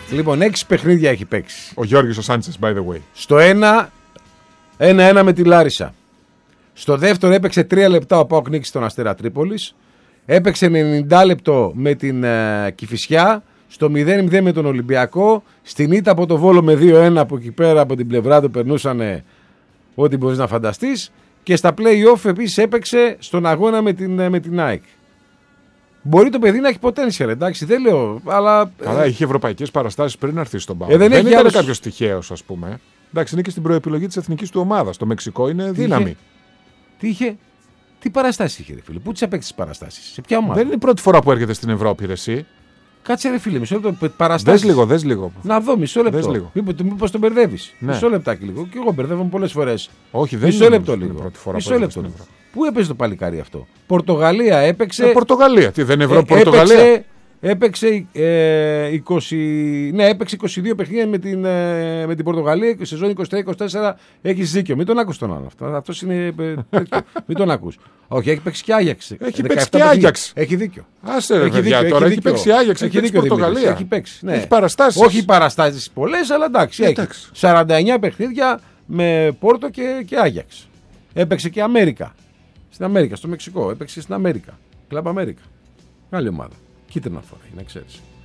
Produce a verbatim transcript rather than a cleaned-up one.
Λοιπόν, έξι παιχνίδια έχει παίξει. Ο Γιώργης ο Σάντσες, by the way. Στο ένα, ένα-ένα με τη Λάρισα. Στο δεύτερο έπαιξε τρία λεπτά ο ΠΑΟΚ νίκησε τον Αστέρα Τρίπολης. Έπαιξε ενενήντα λεπτό με την ε, Κηφισιά. Στο μηδέν μηδέν με τον Ολυμπιακό. Στην ήττα από το Βόλο με δύο ένα που εκεί πέρα από την πλευρά του περνούσαν ό,τι μπορείς να φανταστείς. Και στα play-off επίσης έπαιξε στον αγώνα με την, με την ΑΕΚ. Μπορεί το παιδί να έχει potential, εντάξει, δεν λέω. Αλλά Καλά, ε... είχε ευρωπαϊκές παραστάσεις πριν να έρθει στον ΠΑΟΚ. Ε, δεν δεν έχει ήταν άλλος... κάποιος τυχαίος, ας πούμε. Εντάξει, είναι και στην προεπιλογή της εθνικής του ομάδας. Το Μεξικό είναι τι δύναμη. Είχε... Τι είχε, τι παραστάσεις είχε, ρε φίλε, πού τις απέκτησες τις παραστάσεις, σε ποια ομάδα. Δεν είναι η πρώτη φορά που έρχεται στην Ευρώπη, ρε εσύ. Κάτσε ρε φίλε, μισό λεπτό. Παραστάσεις. Δες λίγο, δες λίγο. Να δω, μισό λεπτό. Λίγο. Μήπως τον μπερδεύεις. Ναι. Μισό λεπτάκι λίγο. Και εγώ μπερδεύομαι πολλές φορές. Όχι, δεν μισό είναι λεπτό λίγο. πρώτη φορά μισό που λεπτό. στην Ευρώπη. Πού έπαιζε το παλικάρι αυτό. Πορτογαλία έπαιξε. Ε, Πορτογαλία. Τι δεν είναι Ευρώπη, ε, Πορτογαλία. Έπαιξε, έπαιξε, ε, είκοσι, ναι, έπαιξε είκοσι δύο παιχνίδια με την, ε, με την Πορτογαλία. Σεζόν είκοσι τρία είκοσι τέσσερα έχεις δίκιο. Μην τον ακούς τον άλλο. Αυτός είναι. Μην τον ακούς. Όχι, έχει παίξει και Άγιαξ. Έχει παίξει και Άγιαξ. Έχει δίκιο. Άσε ρε παιδιά, τώρα έχει παίξει Άγιαξ, έχει παίξει Πορτογαλία. Έχει παίξει. Ναι. Έχει παραστάσεις. Όχι παραστάσεις πολλές, αλλά εντάξει. Έχει σαράντα εννιά παιχνίδια με Πόρτο και, και Άγιαξ. Έπαιξε και Αμέρικα. Στην Αμέρικα, στο Μεξικό. Έπαιξε στην Αμέρικα. Κλαμπ Αμέρικα. Άλλη ομάδα. Κίτρινα φορά, να ξέρεις.